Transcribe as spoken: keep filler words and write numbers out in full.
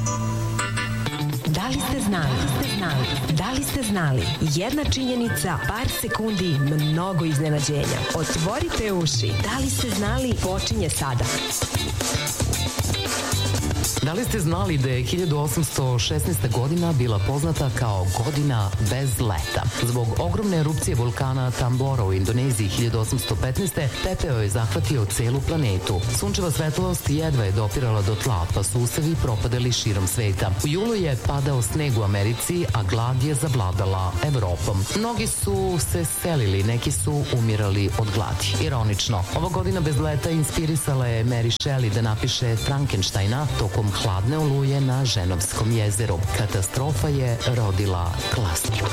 Da li ste znali? Da li ste znali? Jedna činjenica, par sekundi, mnogo iznenađenja. Otvorite uši. Da li ste znali? Počinje sada. Da li ste znali da je hiljadu osamsto šesnaesta. godina bila poznata kao godina bez leta? Zbog ogromne erupcije vulkana Tambora u Indoneziji hiljadu osamsto petnaeste. pepeo je zahvatio celu planetu. Sunčeva svetlost jedva je dopirala do tla, pa su usevi propadali širom sveta. U julu je padao sneg u Americi, a glad je zavladala Evropom. Mnogi su se selili, neki su umirali od gladi. Ironično, ova godina bez leta inspirisala je Mary Shelley da napiše Frankensteina tokom hladne oluje na Ženovskom jezeru. Katastrofa je rodila klasiku.